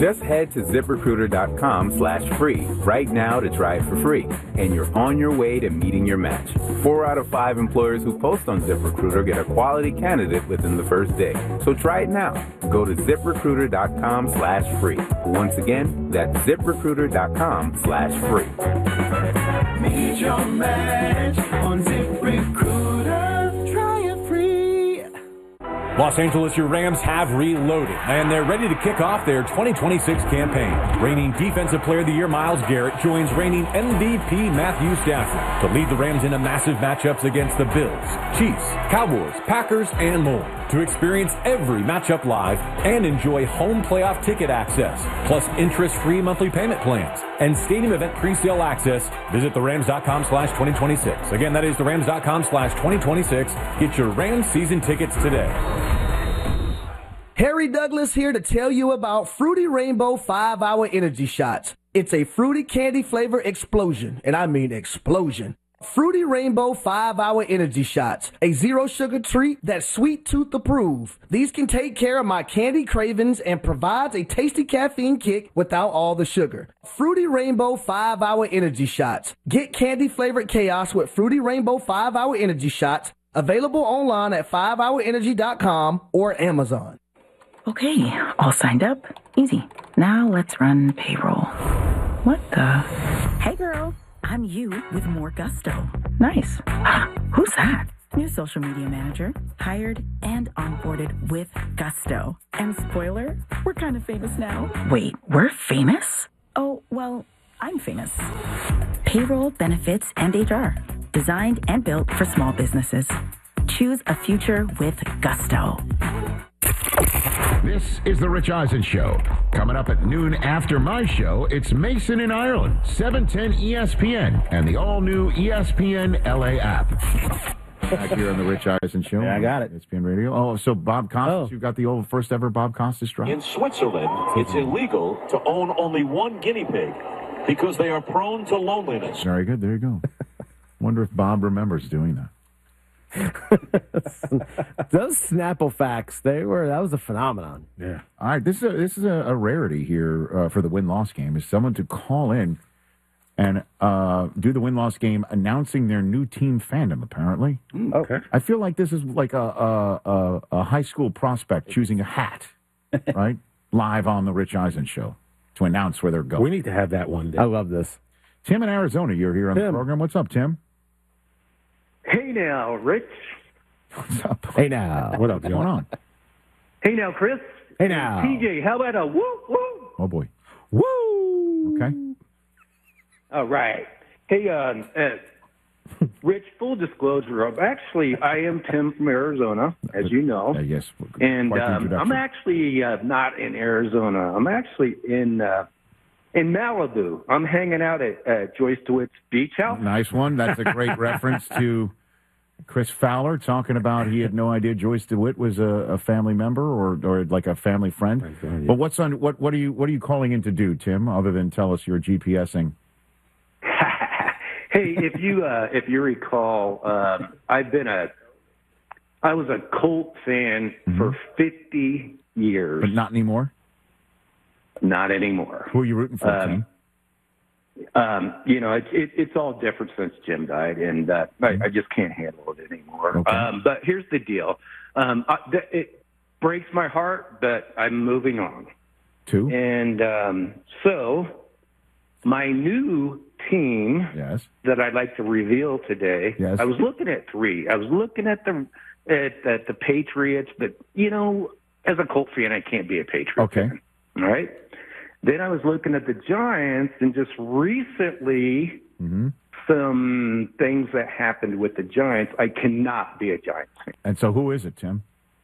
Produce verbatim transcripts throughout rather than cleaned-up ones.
Just head to ZipRecruiter.com slash free right now to try it for free, and you're on your way to meeting your match. Four out of five employers who post on ZipRecruiter get a quality candidate within the first day. So try it now. Go to ZipRecruiter.com slash free. Once again, that's ZipRecruiter.com slash free. Meet your match on ZipRecruiter. Try it free. Los Angeles, your Rams have reloaded, and they're ready to kick off their twenty twenty-six campaign. Reigning Defensive Player of the Year Myles Garrett joins reigning M V P Matthew Stafford to lead the Rams into massive matchups against the Bills, Chiefs, Cowboys, Packers, and more. To experience every matchup live and enjoy home playoff ticket access, plus interest-free monthly payment plans and stadium event pre-sale access, visit therams.com slash 2026. Again, that is therams.com slash 2026. Get your Rams season tickets today. Harry Douglas here to tell you about Fruity Rainbow five hour Energy Shots. It's a fruity candy flavor explosion, and I mean explosion. Fruity Rainbow five hour Energy Shots, a zero-sugar treat that's sweet tooth approved. These can take care of my candy cravings and provides a tasty caffeine kick without all the sugar. Fruity Rainbow five hour Energy Shots. Get candy-flavored chaos with Fruity Rainbow five hour Energy Shots, available online at five hour energy dot com or Amazon. Okay, all signed up. Easy. Now let's run payroll. What the? Hey, girl. I'm you with more gusto. Nice. Who's that? New social media manager, hired and onboarded with gusto. And spoiler, we're kind of famous now. Wait, we're famous? Oh, well, I'm famous. Payroll, benefits, and H R. Designed and built for small businesses. Choose a future with gusto. This is the Rich Eisen Show. Coming up at noon after my show, it's Mason in Ireland, seven ten E S P N, and the all-new E S P N L A app. Back here on the Rich Eisen Show. Yeah, I got it. E S P N Radio. Oh, so Bob Costas, oh. You got the old first ever Bob Costas drop? In Switzerland, it's illegal to own only one guinea pig because they are prone to loneliness. Very good. There you go. Wonder if Bob remembers doing that. Those Snapple facts, they were that was a phenomenon. Yeah. All right, this is a, this is a, a rarity here uh, for the win-loss game. Is someone to call in and uh, do the win-loss game, announcing their new team fandom. Apparently, mm, okay. I feel like this is like a a, a, a high school prospect choosing a hat, right? Live on the Rich Eisen Show to announce where they're going. We need to have that one day. I love this. Tim in Arizona, you're here on Tim. the program. What's up, Tim? Hey now, Rich. What's up? Hey now. What up? What's going on? Hey now, Chris. Hey now. T J, how about a woo woo? Oh boy. Woo. Okay. All right. Hey, uh, uh, Rich, full disclosure, I'm actually, I am Tim from Arizona, as you know. Uh, yes. And um, I'm actually uh, not in Arizona. I'm actually in uh, in Malibu. I'm hanging out at uh, Joyce DeWitt's beach house. Nice one. That's a great reference to Chris Fowler talking about he had no idea Joyce DeWitt was a, a family member or, or like a family friend. Right, yeah. But what's on what what are you what are you calling in to do, Tim? Other than tell us you're GPSing. Hey, if you uh, if you recall, uh, I've been a I was a Colt fan mm-hmm. for fifty years, but not anymore. Not anymore. Who are you rooting for, um, Tim? Um, you know, it, it, it's all different since Jim died, and uh, I, I just can't handle it anymore. Okay. Um, but here's the deal: um, I, th- it breaks my heart, but I'm moving on. Two. And um, so, my new team yes. that I'd like to reveal today. Yes. I was looking at three. I was looking at the at, at the Patriots, but you know, as a Colt fan, I can't be a Patriot okay. fan. All right. Then I was looking at the Giants, and just recently, mm-hmm. some things that happened with the Giants. I cannot be a Giants fan. And so, who is it, Tim?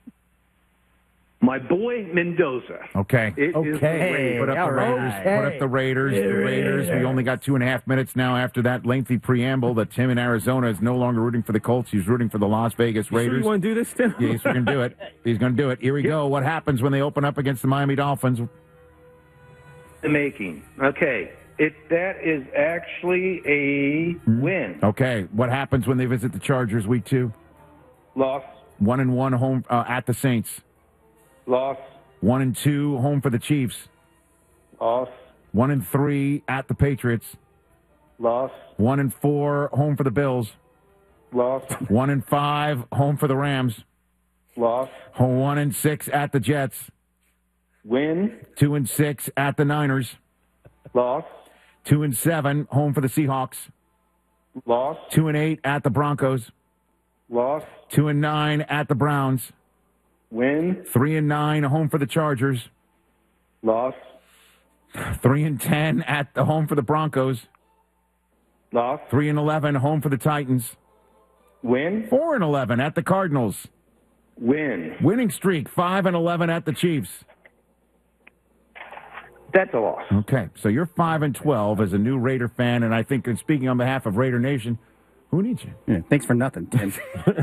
My boy Mendoza. Okay. It okay. Is the Raiders. Put up the Raiders. Hey. Put up the Raiders. Hey. The Raiders. We only got two and a half minutes now after that lengthy preamble that Tim in Arizona is no longer rooting for the Colts. He's rooting for the Las Vegas Raiders. You sure you want to do this, Tim? Yeah, he's going to do it. He's going to do it. Here we go. What happens when they open up against the Miami Dolphins? The making. Okay. It that is actually a mm-hmm. win. Okay. What happens when they visit the Chargers week two? Loss. One and one home uh, at the Saints. Loss. One and two home for the Chiefs. Loss. One and three at the Patriots. Loss. One and four home for the Bills. Loss. One and five home for the Rams. Loss. One and six at the Jets. Win. Two and six at the Niners. Loss. Two and seven home for the Seahawks. Loss. Two and eight at the Broncos. Loss. Two and nine at the Browns. Win. Three and nine home for the Chargers. Loss. Three and ten at the home for the Broncos. Loss. Three and eleven home for the Titans. Win. Four and eleven at the Cardinals. Win. Winning streak. Five and eleven at the Chiefs. That's a loss. Okay, so you're five and twelve as a new Raider fan, and I think, and speaking on behalf of Raider Nation, who needs you? Yeah, thanks for nothing, Tim.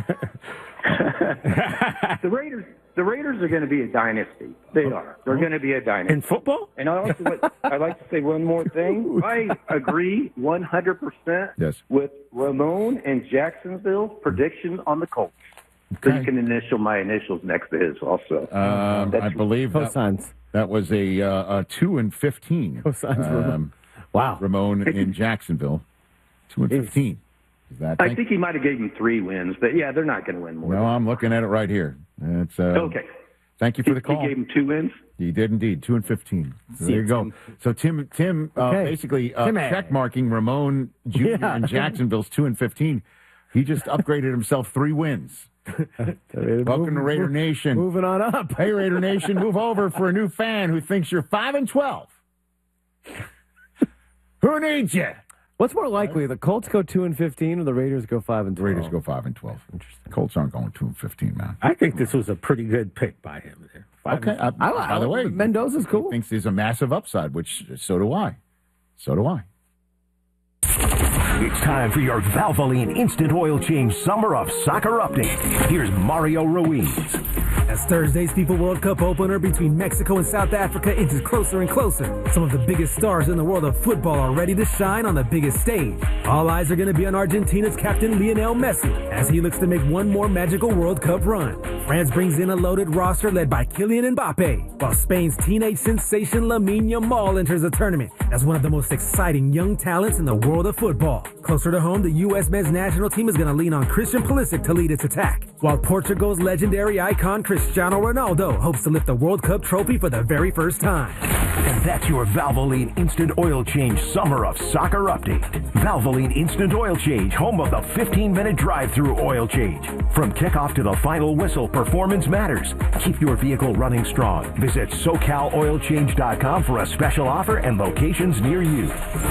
the Raiders, the Raiders are going to be a dynasty. They are. They're going to be a dynasty In football. And I also, I'd like to say one more thing. I agree one hundred percent Yes. with Ramon and Jacksonville's prediction on the Colts. Okay. So you can initial my initials next to his also. Um, I believe that, Cosigns. that was a, uh, a two and fifteen. Cosigns. Um, Wow. Ramon in Jacksonville, two and fifteen. Is that? I think he might have gave him three wins, but yeah, they're not going to win more. No, I'm looking at it right here. It's uh, Okay. Thank you for the He call. gave him two wins. He did indeed, two and fifteen. So See there you you, go. Tim. So Tim, Tim, uh, Okay. basically uh, Timmy. check marking Ramon Junior Yeah. in Jacksonville's two and fifteen. He just upgraded himself three wins. Welcome to Raider Nation. Moving on up. Hey, Raider Nation, move over for a new fan who thinks you're five and twelve. Who needs you? What's more likely, the Colts go two and fifteen, or the Raiders go five and The twelve? Raiders go five and twelve. Interesting. Colts aren't going two and fifteen, man. I think this was a pretty good pick by him there. Five Okay. and- I, I like- by the way, Mendoza's he cool. thinks there's a massive upside, which so do I. So do I. It's time for your Valvoline Instant Oil Change Summer of Soccer Update. Here's Mario Ruiz. As Thursday's FIFA World Cup opener between Mexico and South Africa inches closer and closer, some of the biggest stars in the world of football are ready to shine on the biggest stage. All eyes are going to be on Argentina's captain Lionel Messi as he looks to make one more magical World Cup run. France brings in a loaded roster led by Kylian Mbappe, while Spain's teenage sensation Lamine Yamal enters the tournament as one of the most exciting young talents in the world of football. Closer to home, the U S men's national team is going to lean on Christian Pulisic to lead its attack, while Portugal's legendary icon Cristiano Ronaldo hopes to lift the World Cup trophy for the very first time. And that's your Valvoline Instant Oil Change Summer of Soccer Update. Valvoline Instant Oil Change, home of the fifteen-minute drive-through oil change. From kickoff to the final whistle, performance matters. Keep your vehicle running strong. Visit so cal oil change dot com for a special offer and locations near you.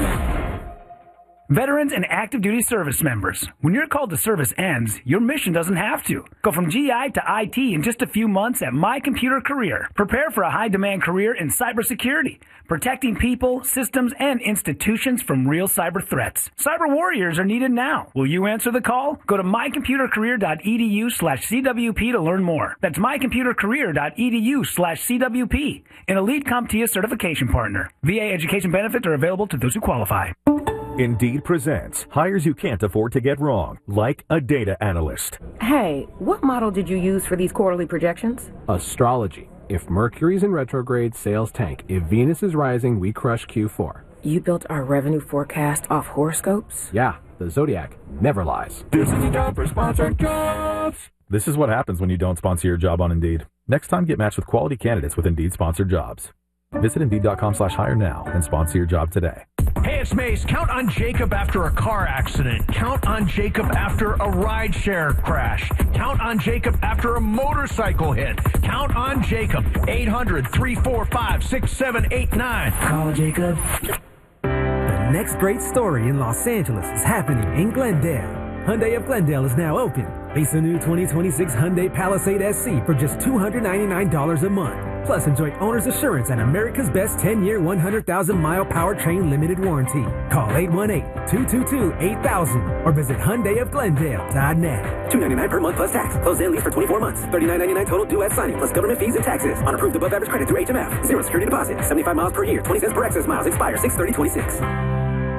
Veterans and active duty service members, when your call to service ends, your mission doesn't have to. Go from G I to I T in just a few months at My Computer Career. Prepare for a high-demand career in cybersecurity, protecting people, systems, and institutions from real cyber threats. Cyber warriors are needed now. Will you answer the call? Go to my computer career dot e d u slash c w p to learn more. That's my computer career dot e d u slash c w p, an elite CompTIA certification partner. V A education benefits are available to those who qualify. Indeed presents hires you can't afford to get wrong, like a data analyst. Hey, what model did you use for these quarterly projections? Astrology. If Mercury's in retrograde, sales tank. If Venus is rising, we crush Q four. You built our revenue forecast off horoscopes? Yeah, the Zodiac never lies. This is the time for sponsored jobs. This is what happens when you don't sponsor your job on Indeed. Next time, get matched with quality candidates with Indeed sponsored jobs. Visit Indeed dot com slash hire now and sponsor your job today. Hey, it's Mace. Count on Jacob after a car accident. Count on Jacob after a rideshare crash. Count on Jacob after a motorcycle hit. Count on Jacob. eight hundred, three four five, six seven eight nine. Call Jacob. The next great story in Los Angeles is happening in Glendale. Hyundai of Glendale is now open. Lease a new twenty twenty-six Hyundai Palisade S C for just two hundred ninety-nine dollars a month. Plus, enjoy owner's assurance and America's best ten-year, one hundred thousand mile powertrain limited warranty. Call eight one eight, two two two, eight thousand or visit Hyundai of Glendale dot net. two hundred ninety-nine dollars per month plus tax. Closed and lease for twenty-four months. thirty-nine ninety-nine total due at signing plus government fees and taxes. On approved above average credit through H M F. Zero security deposit. seventy-five miles per year. twenty cents per excess miles. Expire six thirty twenty-six.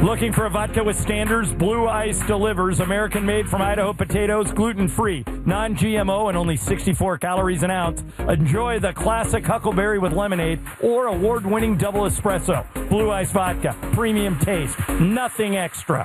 Looking for a vodka with standards? Blue Ice delivers. American-made from Idaho potatoes, gluten-free, non-G M O, and only sixty-four calories an ounce. Enjoy the classic Huckleberry with lemonade or award-winning double espresso. Blue Ice vodka, premium taste, nothing extra.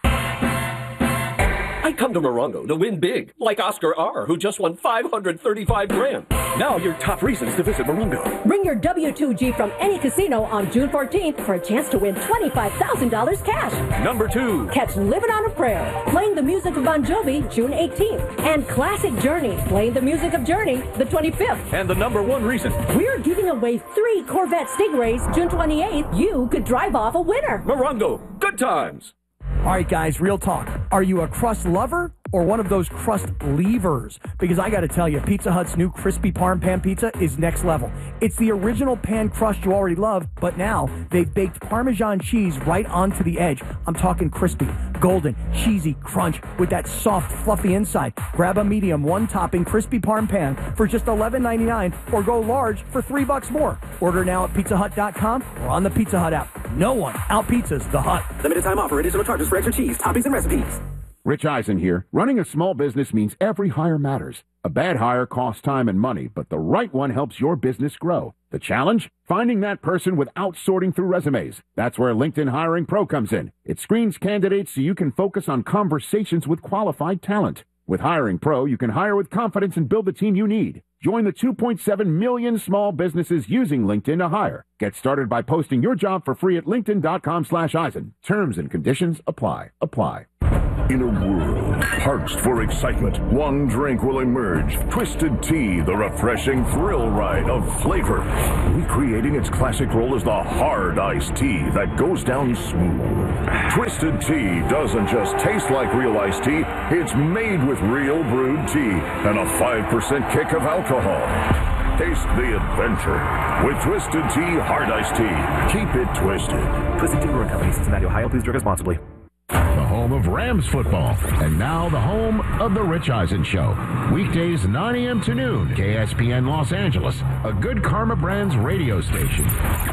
I come to Morongo to win big, like Oscar R., who just won five hundred thirty-five grand. Now your top reasons to visit Morongo. Bring your W two G from any casino on June fourteenth for a chance to win twenty-five thousand dollars cash. Number two. Catch Living on a Prayer, playing the music of Bon Jovi, June eighteenth. And Classic Journey, playing the music of Journey, the twenty-fifth. And the number one reason. We're giving away three Corvette Stingrays, June twenty-eighth. You could drive off a winner. Morongo, good times. All right, guys, real talk. Are you a crust lover or one of those crust leavers? Because I got to tell you, Pizza Hut's new crispy parm pan pizza is next level. It's the original pan crust you already love, but now they've baked Parmesan cheese right onto the edge. I'm talking crispy, golden, cheesy crunch with that soft, fluffy inside. Grab a medium, one-topping crispy parm pan for just eleven ninety-nine, or go large for three bucks more. Order now at pizza hut dot com or on the Pizza Hut app. No one out-pizzas the Hut. Limited time offer. Additional charges for extra cheese, toppings, and recipes. Rich Eisen here. Running a small business means every hire matters. A bad hire costs time and money, but the right one helps your business grow. The challenge? Finding that person without sorting through resumes. That's where LinkedIn Hiring Pro comes in. It screens candidates so you can focus on conversations with qualified talent. With Hiring Pro, you can hire with confidence and build the team you need. Join the two point seven million small businesses using LinkedIn to hire. Get started by posting your job for free at linkedin dot com slash Eisen. Terms and conditions apply. Apply. In a world parched for excitement, one drink will emerge. Twisted Tea, the refreshing thrill ride of flavor. Recreating its classic role as the hard iced tea that goes down smooth. Twisted Tea doesn't just taste like real iced tea, it's made with real brewed tea and a five percent kick of alcohol. Taste the adventure with Twisted Tea Hard Iced Tea. Keep it twisted. Twisted Tea Brewing Company, Cincinnati, Ohio. Please drink responsibly. The home of Rams football, and now the home of the Rich Eisen Show. Weekdays nine a.m. to noon, K S P N Los Angeles, a Good Karma Brands radio station.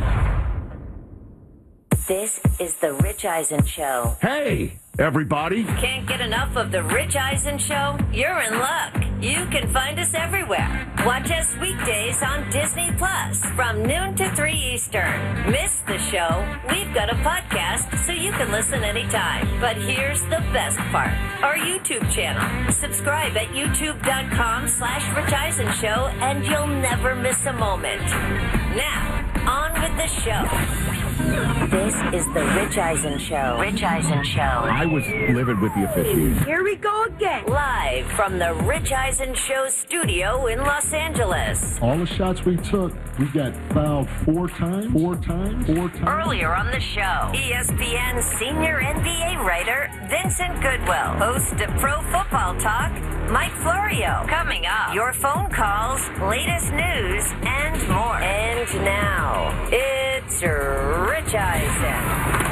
This is the Rich Eisen Show. Hey, everybody. Can't get enough of the Rich Eisen Show? You're in luck. You can find us everywhere. Watch us weekdays on Disney Plus from noon to three Eastern. Miss the show? We've got a podcast so you can listen anytime. But here's the best part. Our YouTube channel. Subscribe at youtube dot com slash Rich Eisen Show and you'll never miss a moment. Now, on with the show. This is the Rich Eisen Show. Rich Eisen Show. I was livid with the officiating. Here we go again. Live from the Rich Eisen Show studio in Los Angeles. All the shots we took, we got fouled four times, four times, four times. Earlier on the show, E S P N senior N B A writer Vincent Goodwill, host of Pro Football Talk, Mike Florio. Coming up, your phone calls, latest news, and more. And now, it's Rich Eisen.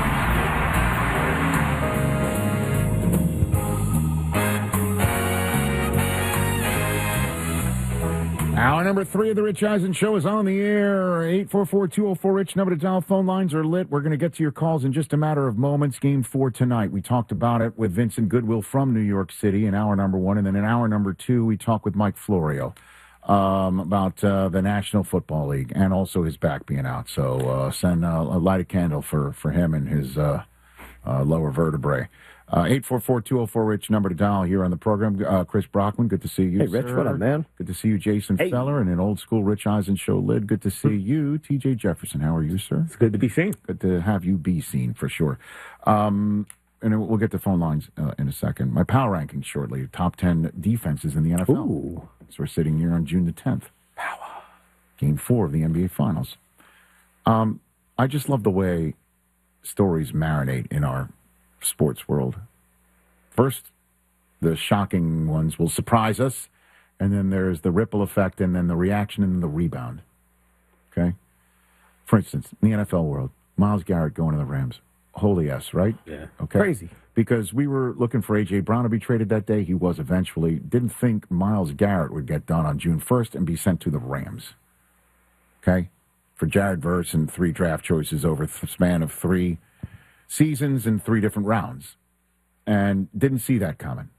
Hour number three of the Rich Eisen Show is on the air. eight four four, two oh four, Rich. Number to dial. Phone lines are lit. We're going to get to your calls in just a matter of moments. Game four tonight. We talked about it with Vincent Goodwill from New York City in hour number one. And then in hour number two, we talked with Mike Florio um, about uh, the National Football League and also his back being out. So uh, send uh, a light a candle for, for him and his uh, uh, lower vertebrae. Uh, eight four four, two oh four, Rich, number to dial here on the program. Uh, Chris Brockman, good to see you, Hey, Rich, sir. what up, man? Good to see you, Jason Hey. Feller, and an old school Rich Eisen Show lid. Good to see you, T J Jefferson. How are you, sir? It's good to be seen. Good to have you be seen, for sure. Um, and we'll get to phone lines uh, in a second. My power rankings shortly. Top ten defenses in the N F L. Ooh. So we're sitting here on June the tenth. Power. Game four of the N B A Finals. Um, I just love the way stories marinate in our sports world. First, the shocking ones will surprise us, and then there's the ripple effect, and then the reaction, and then the rebound. Okay? For instance, in the N F L world, Myles Garrett going to the Rams. Holy yes, right? Yeah. Okay. Crazy. Because we were looking for A J. Brown to be traded that day. He was eventually. Didn't think Myles Garrett would get done on June first and be sent to the Rams. Okay? For Jared Verse and three draft choices over the span of three seasons and three different rounds, and didn't see that coming.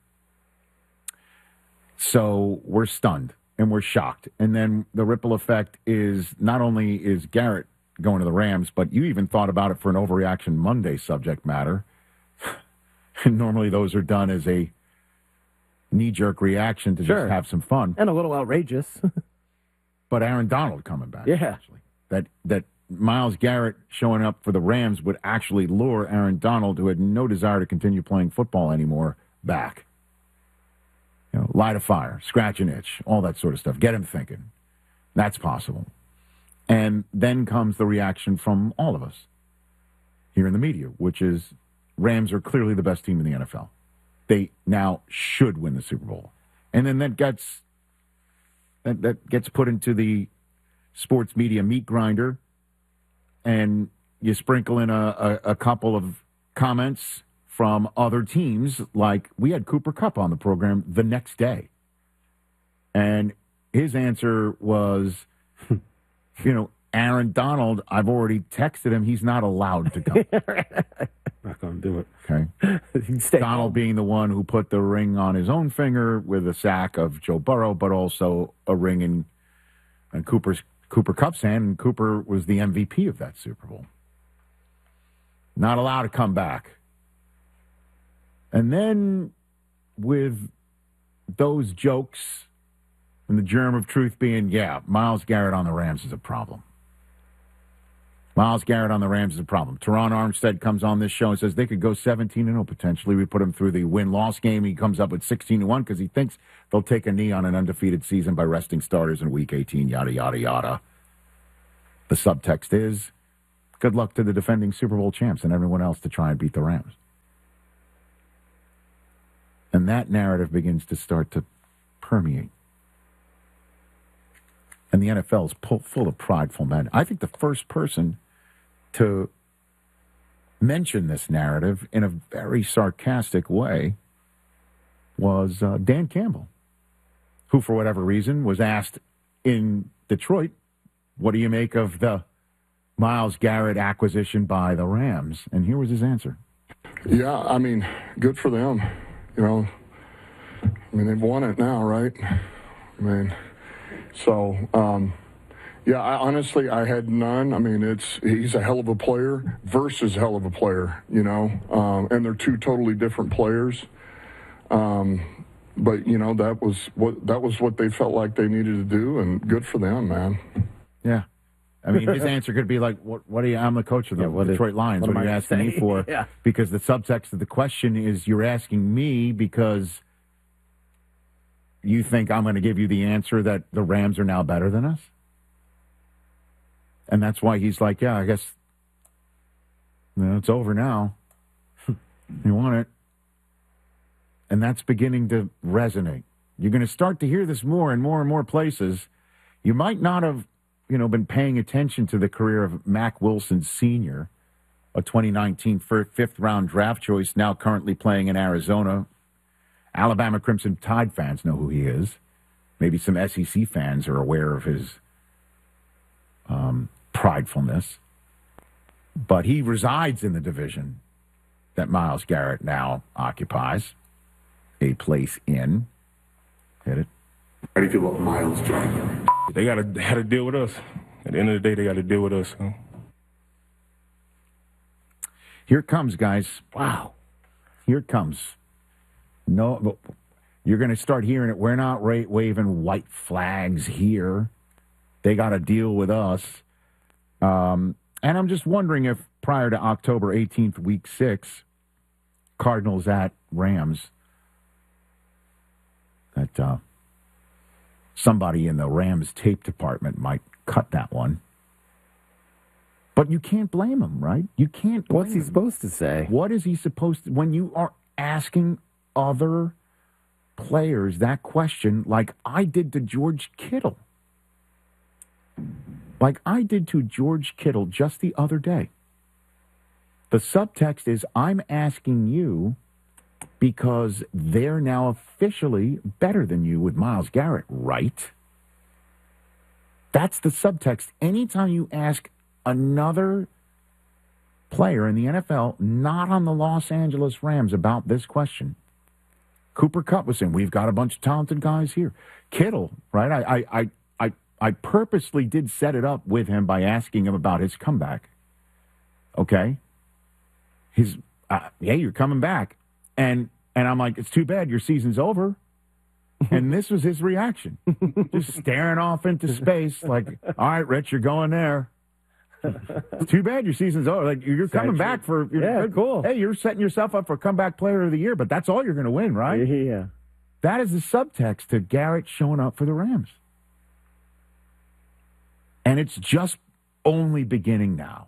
So we're stunned and we're shocked. And then the ripple effect is not only is Garrett going to the Rams, but you even thought about it for an Overreaction Monday subject matter. And normally those are done as a knee-jerk reaction to Sure. just have some fun. And a little outrageous. But Aaron Donald coming back. Yeah. Actually. That, that Myles Garrett showing up for the Rams would actually lure Aaron Donald, who had no desire to continue playing football anymore, back. You know, light a fire, scratch an itch, all that sort of stuff. Get him thinking. That's possible. And then comes the reaction from all of us here in the media, which is Rams are clearly the best team in the N F L. They now should win the Super Bowl. And then that gets that, that gets put into the sports media meat grinder, and you sprinkle in a, a, a couple of comments from other teams, like we had Cooper Kupp on the program the next day. And his answer was, you know, Aaron Donald, I've already texted him, he's not allowed to come. Not going to do it. Okay. Donald being the one who put the ring on his own finger with a sack of Joe Burrow, but also a ring in, in Cooper's Cooper Kupp's hand, and Cooper was the M V P of that Super Bowl. Not allowed to come back. And then with those jokes and the germ of truth being, yeah, Myles Garrett on the Rams is a problem. Myles Garrett on the Rams is a problem. Teron Armstead comes on this show and says they could go seventeen and oh potentially. We put him through the win-loss game. He comes up with sixteen and one because he thinks they'll take a knee on an undefeated season by resting starters in week eighteen, yada, yada, yada. The subtext is, good luck to the defending Super Bowl champs and everyone else to try and beat the Rams. And that narrative begins to start to permeate. And the N F L is full, full of prideful men. I think the first person to mention this narrative in a very sarcastic way was uh, Dan Campbell, who, for whatever reason, was asked in Detroit, what do you make of the Myles Garrett acquisition by the Rams? And here was his answer. Yeah, I mean, good for them. You know, I mean, they've won it now, right? I mean, so, um, yeah, I, honestly, I had none. I mean, it's he's a hell of a player versus hell of a player, you know, um, and they're two totally different players. Um, but, you know, that was what that was what they felt like they needed to do, and good for them, man. Yeah. I mean, his answer could be like, "What? What are you? I'm the coach of the yeah, Detroit Lions. What, what are you asking me for?" Yeah. Because the subtext of the question is, you're asking me because you think I'm going to give you the answer that the Rams are now better than us, and that's why he's like, "Yeah, I guess you know, it's over now. You want it," and that's beginning to resonate. You're going to start to hear this more and more and more places. You might not have, you know, been paying attention to the career of Mack Wilson Senior, a twenty nineteen fifth-round draft choice, now currently playing in Arizona. Alabama Crimson Tide fans know who he is. Maybe some S E C fans are aware of his um, pridefulness. But he resides in the division that Myles Garrett now occupies, a place in. Hit it. How do you feel about Myles Garrett? They got to they had to deal with us. At the end of the day, they got to deal with us. Huh? Here it comes, guys. Wow. Here it comes. No, you're going to start hearing it. We're not ra- waving white flags here. They got to deal with us. Um, and I'm just wondering if prior to October eighteenth, week six, Cardinals at Rams, that uh, somebody in the Rams tape department might cut that one. But you can't blame him, right? You can't blame What's he him. supposed to say? What is he supposed to... When you are asking other players that question, like I did to George Kittle. Like I did to George Kittle just the other day. The subtext is, I'm asking you because they're now officially better than you with Myles Garrett, right? That's the subtext. Anytime you ask another player in the N F L not on the Los Angeles Rams about this question. Cooper Kupp was saying, we've got a bunch of talented guys here. Kittle, right? I, I, I, I, I purposely did set it up with him by asking him about his comeback. Okay? His, uh, yeah, you're coming back. And, and I'm like, it's too bad your season's over. And this was his reaction. Just staring off into space like, all right, Rich, you're going there. It's too bad your season's over. Like you're coming back for you're, yeah, cool. Hey, you're setting yourself up for comeback player of the year, but that's all you're going to win, right? Yeah. That is the subtext to Garrett showing up for the Rams, and it's just only beginning now.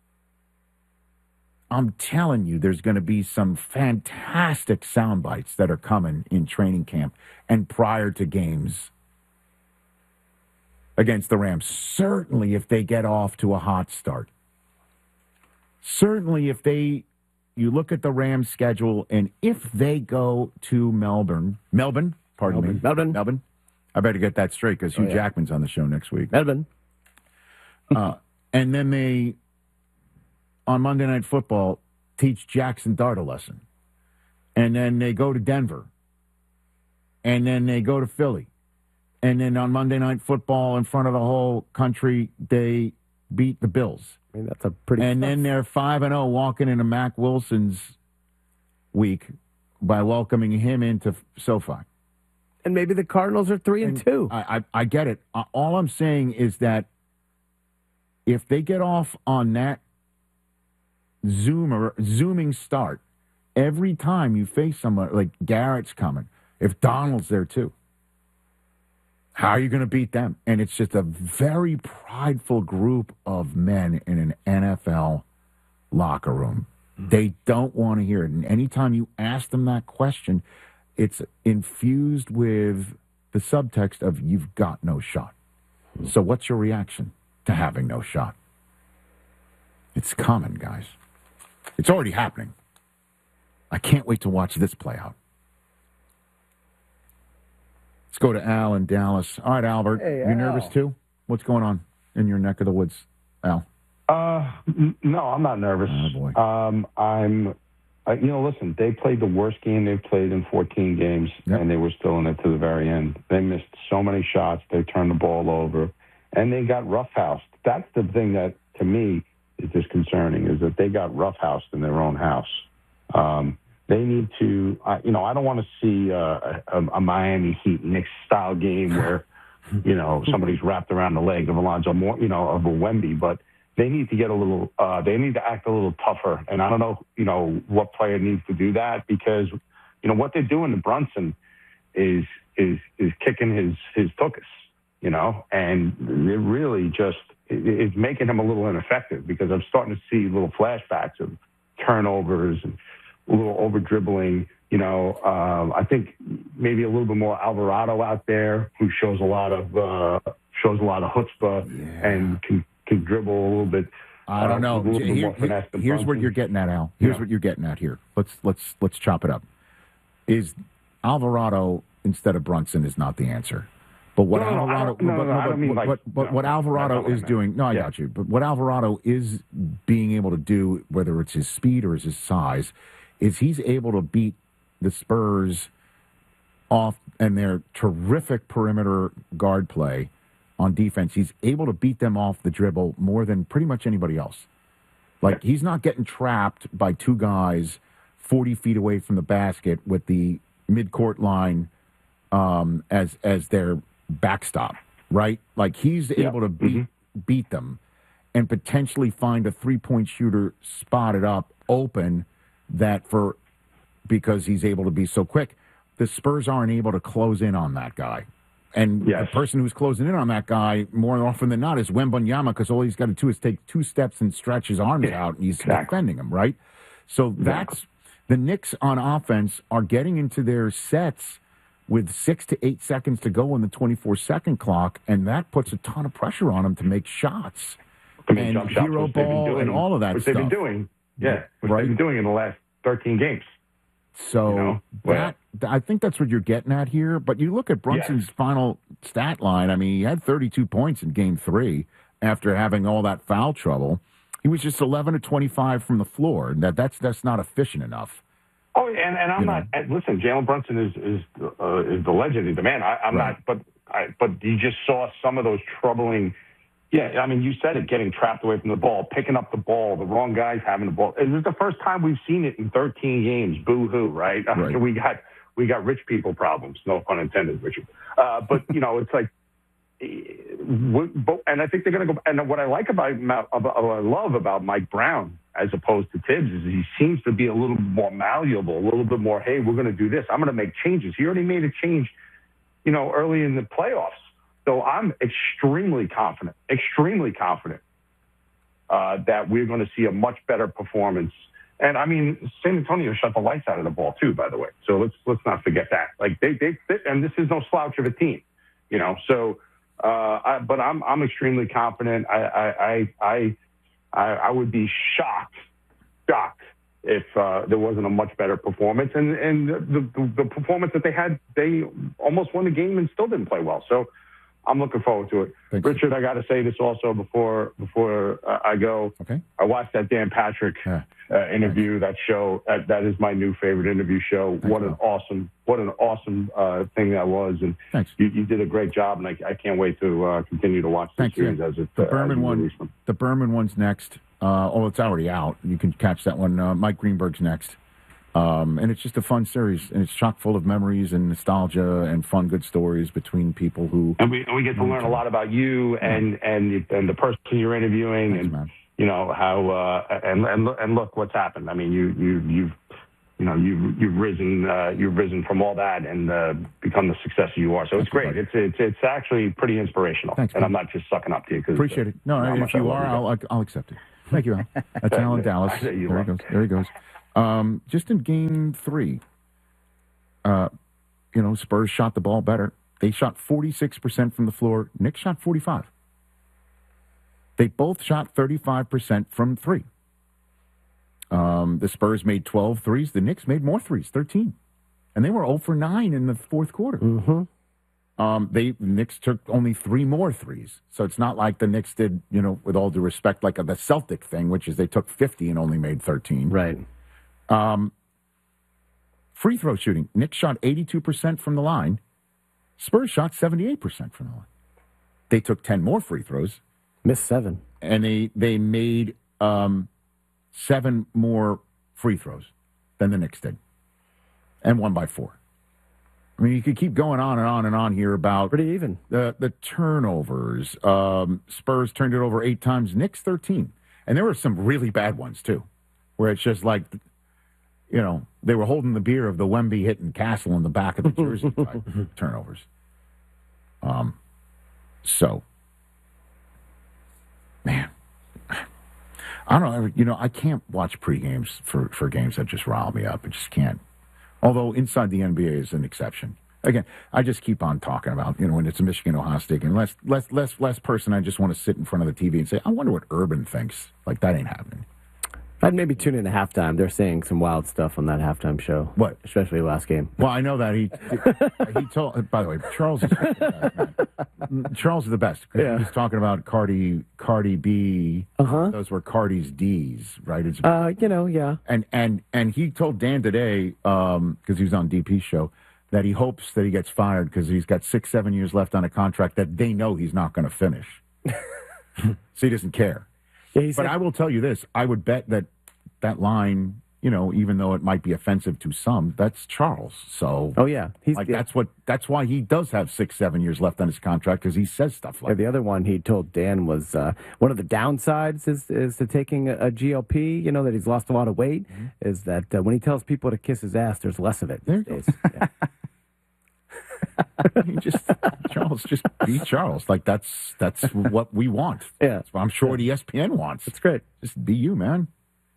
I'm telling you, there's going to be some fantastic sound bites that are coming in training camp and prior to games against the Rams. Certainly if they get off to a hot start. Certainly if they, you look at the Rams schedule, and if they go to Melbourne, Melbourne, pardon Melbourne. me. Melbourne. Melbourne. I better get that straight because Hugh oh, yeah. Jackman's on the show next week. Melbourne. uh, and then they, on Monday Night Football, teach Jackson Dart a lesson. And then they go to Denver. And then they go to Philly. And then on Monday Night Football, in front of the whole country, they beat the Bills. I mean, that's a pretty. And tough. then they're five and zero, walking into Mac Wilson's week by welcoming him into SoFi. And maybe the Cardinals are three and, and two. I, I I get it. Uh, all I'm saying is that if they get off on that zoomer zooming start, every time you face someone like Garrett's coming, if Donald's there too. How are you going to beat them? And it's just a very prideful group of men in an N F L locker room. They don't want to hear it. And anytime you ask them that question, it's infused with the subtext of you've got no shot. So what's your reaction to having no shot? It's coming, guys. It's already happening. I can't wait to watch this play out. Let's go to Al in Dallas. All right, Albert, Hey, you Al. nervous too? What's going on in your neck of the woods, Al? Uh, n- no, I'm not nervous. Oh, boy. Um, I'm, uh, you know, listen, they played the worst game they've played in fourteen games, Yep. and they were still in it to the very end. They missed so many shots. They turned the ball over, and they got roughhoused. That's the thing that, to me, is disconcerting, is that they got roughhoused in their own house. Um, they need to, uh, you know, I don't want to see uh, a, a Miami Heat Knicks style game where, you know, somebody's wrapped around the leg of Alonzo Moore, you know, of a Wemby, but they need to get a little, uh, they need to act a little tougher. And I don't know, you know, what player needs to do that, because, you know, what they're doing to Brunson is, is, is kicking his, his tuchus, you know, and it really just, it, it's making him a little ineffective, because I'm starting to see little flashbacks of turnovers and a little over dribbling. You know, um, I think maybe a little bit more Alvarado out there, who shows a lot of uh, shows a lot of chutzpah yeah. and can can dribble a little bit. I don't uh, know. a little bit Here- more finesse than here's what Brunson. you're getting at, Al. Here's Yeah. what you're getting at here. Let's let's let's chop it up. Is Alvarado instead of Brunson is not the answer. But what No, no, no, I Alvarado, don't- no, but, no, I but- don't mean but- like- but- but no, what that's Alvarado not what I is meant. doing, no, I Yeah. got you. But what Alvarado is being able to do, whether it's his speed or his size, is he's able to beat the Spurs off and their terrific perimeter guard play on defense. He's able to beat them off the dribble more than pretty much anybody else. Like, he's not getting trapped by two guys forty feet away from the basket with the midcourt line um, as as their backstop, right? Like, he's Yeah. able to beat beat them and potentially find a three-point shooter spotted up open that for because he's able to be so quick. The Spurs aren't able to close in on that guy. And Yes. the person who's closing in on that guy more often than not is Wembanyama, because all he's got to do is take two steps and stretch his arms Yeah, out, and he's exactly. defending him, right? So that's the Knicks on offense are getting into their sets with six to eight seconds to go on the twenty-four second clock, and that puts a ton of pressure on them to make shots I mean, and jump shots, hero which they've been ball doing- and all of that which stuff. they've been doing, yeah, which Right. they've been doing in the last thirteen games. So You know, that I think that's what you're getting at here. But you look at Brunson's Yes. final stat line. I mean, he had thirty-two points in Game Three after having all that foul trouble. He was just eleven to twenty-five from the floor. That that's that's not efficient enough. Oh, and, and I'm You not. And listen, Jalen Brunson is is uh, is the legend. He's the man. I, I'm Right. not. But I, but you just saw some of those troubling. Yeah, I mean, you said it. Getting trapped away from the ball, picking up the ball, the wrong guys having the ball. It was the first time we've seen it in thirteen games. Boo hoo, right? Right. So we got we got rich people problems. No pun intended, Richard. Uh, but you know, it's like. And I think they're going to go. And what I like about, about, what I love about Mike Brown as opposed to Tibbs is he seems to be a little more malleable, a little bit more. Hey, we're going to do this. I'm going to make changes. He already made a change, you know, early in the playoffs. So I'm extremely confident, extremely confident uh, that we're going to see a much better performance. And I mean, San Antonio shut the lights out of the ball too, by the way. So let's let's not forget that. Like they they, they and this is no slouch of a team, you know. So. Uh, I, but I'm I'm extremely confident. I I I I, I would be shocked, shocked if uh, there wasn't a much better performance. And and the, the the performance that they had, they almost won the game and still didn't play well. So I'm looking forward to it. Thanks. Richard, I got to say this also before before uh, I go. Okay. I watched that Dan Patrick Yeah. uh, interview. That show that, that is my new favorite interview show. Thanks, what an Al. awesome what an awesome uh, thing that was. And Thanks. you, you did a great job, and I, I can't wait to uh, continue to watch the Thank you. series as it The uh, Berman as you one. release them. The Berman one's next. Uh, oh, it's already out. You can catch that one. Uh, Mike Greenberg's next. Um, and it's just a fun series, and it's chock full of memories and nostalgia and fun, good stories between people who. And we and we get to learn a lot about you and and and the person you're interviewing, Thanks, and man. you know how uh, and and look- and look what's happened. I mean, you you you've you know you've you've risen uh, you've risen from all that and uh, become the success you are. So it's Thank you, great. buddy. It's it's it's actually pretty inspirational. Thanks, and man. I'm not just sucking up to you. Cause, Appreciate it. No, uh, how if much I you love are, you. I'll, I'll accept it. Thank you, Al. That's Al in Dallas. I know you There he love goes. There he goes. Um, just in game three, uh, you know, Spurs shot the ball better. They shot forty-six percent from the floor. Knicks shot forty-five. They both shot thirty-five percent from three. Um, the Spurs made twelve threes. The Knicks made more threes, thirteen. And they were zero for nine in the fourth quarter. Mm-hmm. Um, they Knicks took only three more threes, so it's not like the Knicks did, you know, with all due respect, like a, the Celtic thing, which is they took fifty and only made thirteen. Right. Um, free throw shooting, Knicks shot eighty-two percent from the line. Spurs shot seventy-eight percent from the line. They took ten more free throws, Missed seven. and they they made um, seven more free throws than the Knicks did, and won by four. I mean, you could keep going on and on and on here about Pretty even. the the turnovers. Um, Spurs turned it over eight times. Knicks thirteen, and there were some really bad ones too, where it's just like, you know, they were holding the beer of the Wemby hitting Castle in the back of the jersey type turnovers. Um, so, man, I don't know. You know, I can't watch pre-games for for games that just rile me up. I just can't. Although inside the N B A is an exception. Again, I just keep on talking about, you know, when it's a Michigan Ohio State game. Less, less, less, less person. I just want to sit in front of the T V and say, I wonder what Urban thinks. Like that ain't happening. I'd maybe tune in at halftime. They're saying some wild stuff on that halftime show. What? Especially last game. Well, I know that he he told. By the way, Charles is the best. Charles is the best. Yeah. He was talking about Cardi Cardi B. Uh-huh. Those were Cardi's D's, right? It's, Uh, you know, yeah. and and and he told Dan today, um, because he was on D P's show, that he hopes that he gets fired because he's got six, seven years left on a contract that they know he's not going to finish. So he doesn't care. Yeah, he But said, I will tell you this: I would bet that that line, you know, even though it might be offensive to some, that's Charles. So, oh yeah, he's like yeah. that's what that's why he does have six, seven years left on his contract because he says stuff Yeah, like the other one he told Dan was uh, one of the downsides is is to taking a, a G L P. You know that he's lost a lot of weight. Mm-hmm. Is that uh, when he tells people to kiss his ass, there's less of it. There these you days. Yeah. he just Charles, just be Charles. Like that's that's what we want. Yeah, That's what I'm sure what E S P N wants. It's great. Just be you, man.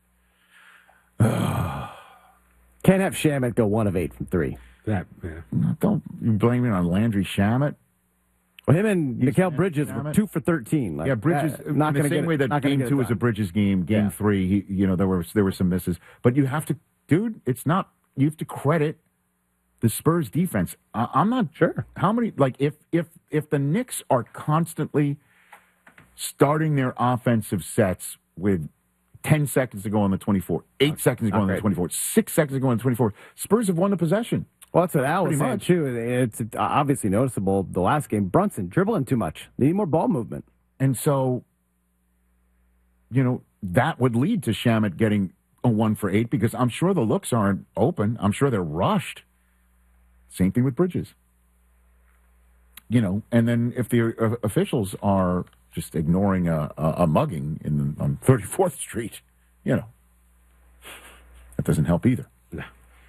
Can't have Shamet go one of eight from three. That, yeah. No, don't you blame it on Landry Shamet. Well, him and Mikal Shamet- Bridges were Shamet. two for thirteen. Like, Yeah, Bridges. uh, not in going the to same get way it, that not gonna game get it two was a done. Bridges game. Game Yeah. three, he, you know, there were there were some misses, but you have to, dude. It's not. You have to credit the Spurs defense. I, I'm not sure how many. Like if if if the Knicks are constantly starting their offensive sets with ten seconds to go on the twenty-four, eight seconds to go on the Okay. twenty-four, six seconds to go on the twenty-four. Spurs have won the possession. Well, that's what Al was Pretty saying, much. too. It's obviously noticeable the last game. Brunson dribbling too much. They need more ball movement. And so, you know, that would lead to Shamet getting a one for eight because I'm sure the looks aren't open. I'm sure they're rushed. Same thing with Bridges. You know, and then if the uh, officials are just ignoring a, a, a mugging in on thirty-fourth Street, you know, that doesn't help either. No.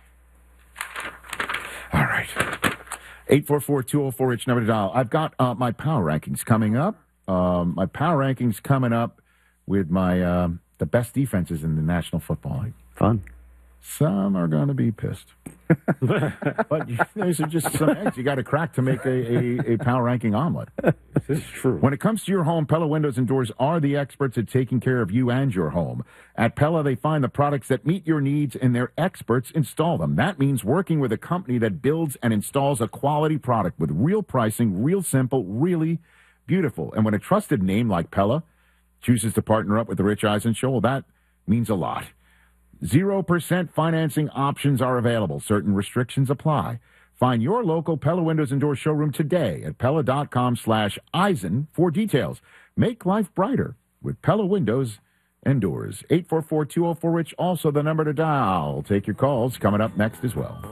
All right. eight four four, two oh four, H number to dial. I've got uh, my power rankings coming up. Um, my power rankings coming up with my um, the best defenses in the National Football League. Fun. Some are going to be pissed. But you, those are just some eggs you got to crack to make a, a, a power ranking omelet. This is true. When it comes to your home, Pella Windows and Doors are the experts at taking care of you and your home. At Pella, they find the products that meet your needs and their experts install them. That means working with a company that builds and installs a quality product with real pricing, real simple, really beautiful. And when a trusted name like Pella chooses to partner up with the Rich Eisen Show, well, that means a lot. Zero percent financing options are available. Certain restrictions apply. Find your local Pella Windows and Doors showroom today at Pella.com slash Eisen for details. Make life brighter with Pella Windows and Doors. eight four four, two oh four, Rich, also the number to dial. Take your calls coming up next as well.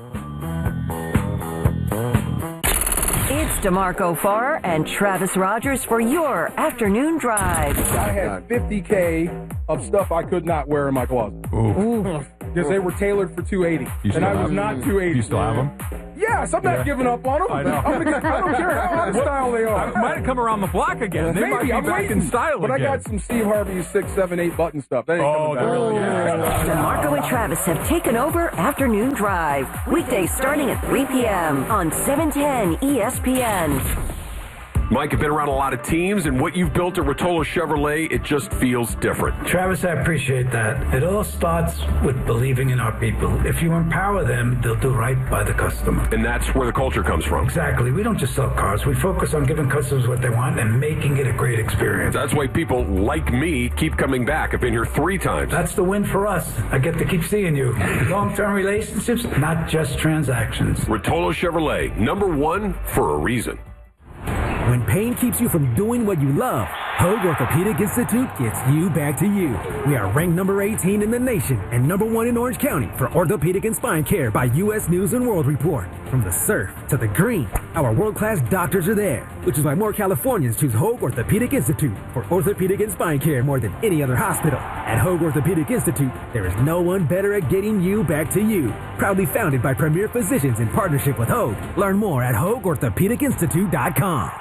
It's DeMarco Farr and Travis Rogers for your afternoon drive. I had fifty K of stuff I could not wear in my closet. Because they were tailored for two eighty. You And I still was have not them? two eighty. You still have them? Yes, I'm not Yeah. giving up on them. I know. I'm gonna get, I don't care how out of style they are. I might have come around the block again. They Maybe, might be I'm back waiting. in style But again. I got some Steve Harvey six, seven, eight button stuff. That ain't Oh, coming back. really? Yeah. DeMarco and Travis have taken over Afternoon Drive. Weekdays starting at three p.m. on seven ten E S P N. Mike, you've been around a lot of teams, and what you've built at Rotolo Chevrolet, it just feels different. Travis, I appreciate that. It all starts with believing in our people. If you empower them, they'll do right by the customer. And that's where the culture comes from. Exactly. We don't just sell cars. We focus on giving customers what they want and making it a great experience. That's why people like me keep coming back. I've been here three times. That's the win for us. I get to keep seeing you. Long-term relationships, not just transactions. Rotolo Chevrolet, number one for a reason. When pain keeps you from doing what you love, Hoag Orthopedic Institute gets you back to you. We are ranked number eighteen in the nation and number one in Orange County for orthopedic and spine care by U S News and World Report. From the surf to the green, our world-class doctors are there, which is why more Californians choose Hoag Orthopedic Institute for orthopedic and spine care more than any other hospital. At Hoag Orthopedic Institute, there is no one better at getting you back to you. Proudly founded by premier physicians in partnership with Hoag. Learn more at Hoag Orthopedic Institute dot com.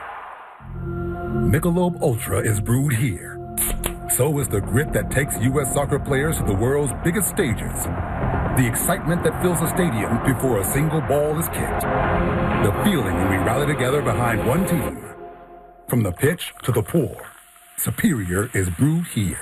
Michelob Ultra is brewed here. So is the grit that takes U S soccer players to the world's biggest stages. The excitement that fills a stadium before a single ball is kicked. The feeling when we rally together behind one team. From the pitch to the pour, Superior is brewed here.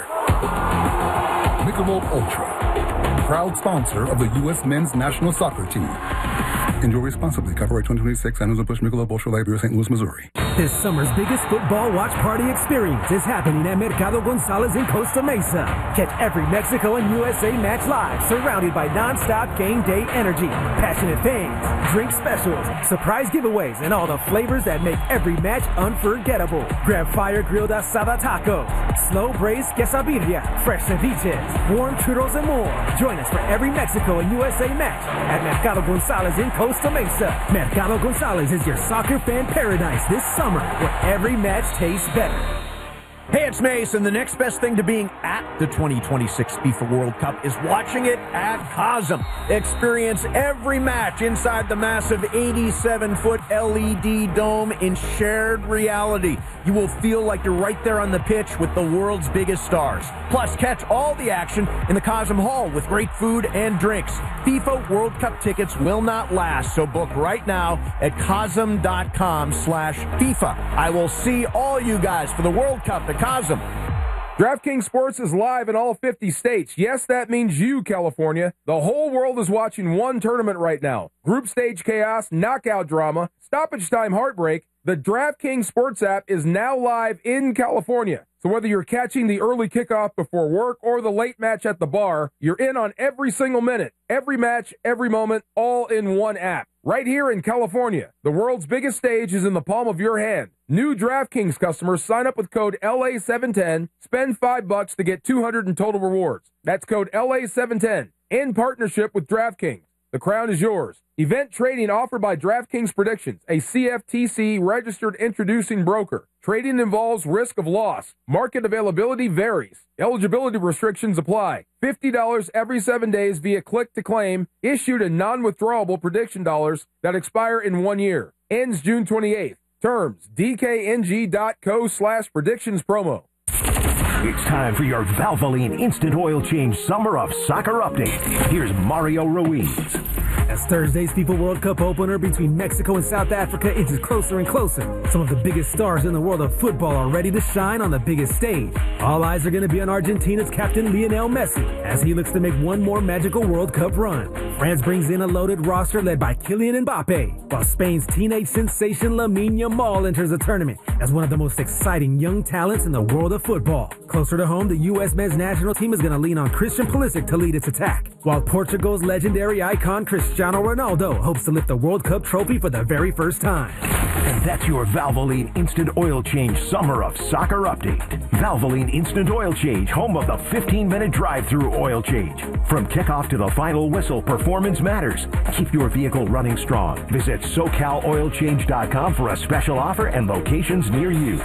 Michelob Ultra, proud sponsor of the U S men's national soccer team. Enjoy responsibly. Copyright twenty twenty-six, Anheuser-Busch Michelob Ultra, Light Beer, Saint Louis, Missouri. This summer's biggest football watch party experience is happening at Mercado Gonzalez in Costa Mesa. Catch every Mexico and U S A match live, surrounded by non-stop game day energy, passionate fans, drink specials, surprise giveaways, and all the flavors that make every match unforgettable. Grab fire-grilled asada tacos, slow-braised quesadilla, fresh ceviches, warm churros, and more. Join us for every Mexico and U S A match at Mercado Gonzalez in Costa Mesa. Mercado Gonzalez is your soccer fan paradise this summer, where every match tastes better. Hey, it's Mason. The next best thing to being at the twenty twenty-six FIFA World Cup is watching it at Cosm. Experience every match inside the massive eighty-seven foot L E D dome in shared reality. You will feel like you're right there on the pitch with the world's biggest stars. Plus, catch all the action in the Cosm Hall with great food and drinks. FIFA World Cup tickets will not last, so book right now at Cosm.com slash FIFA. I will see all you guys for the World Cup at Cosm. DraftKings Sports is live in all fifty states. Yes, that means you, California. The whole world is watching one tournament right now. Group stage chaos, knockout drama, stoppage time heartbreak. The DraftKings Sports app is now live in California. So whether you're catching the early kickoff before work or the late match at the bar, you're in on every single minute, every match, every moment, all in one app. Right here in California, the world's biggest stage is in the palm of your hand. New DraftKings customers sign up with code L A seven ten, spend five bucks to get two hundred in total rewards. That's code L A seven ten in partnership with DraftKings. The crown is yours. Event trading offered by DraftKings Predictions, a C F T C registered introducing broker. Trading involves risk of loss. Market availability varies. Eligibility restrictions apply. fifty dollars every seven days via click to claim. Issued in non-withdrawable prediction dollars that expire in one year. Ends June twenty-eighth. Terms, dkng.co slash predictions promo. It's time for your Valvoline Instant Oil Change Summer of Soccer update. Here's Mario Ruiz. As Thursday's FIFA World Cup opener between Mexico and South Africa inches closer and closer, some of the biggest stars in the world of football are ready to shine on the biggest stage. All eyes are going to be on Argentina's captain Lionel Messi as he looks to make one more magical World Cup run. France brings in a loaded roster led by Kylian Mbappe, while Spain's teenage sensation Lamine Yamal enters the tournament as one of the most exciting young talents in the world of football. Closer to home, the U S men's national team is going to lean on Christian Pulisic to lead its attack, while Portugal's legendary icon Cristiano Ronaldo hopes to lift the World Cup trophy for the very first time. And that's your Valvoline Instant Oil Change Summer of Soccer update. Valvoline Instant Oil Change, home of the fifteen-minute drive-through oil change. From kickoff to the final whistle, performance matters. Keep your vehicle running strong. Visit so cal oil change dot com for a special offer and locations near you.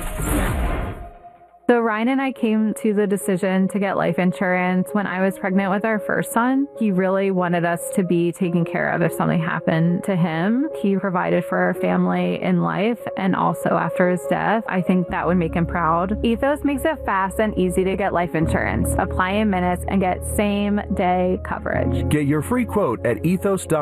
So Ryan and I came to the decision to get life insurance when I was pregnant with our first son. He really wanted us to be taken care of if something happened to him. He provided for our family in life and also after his death. I think that would make him proud. Ethos makes it fast and easy to get life insurance. Apply in minutes and get same day coverage. Get your free quote at ethos dot com.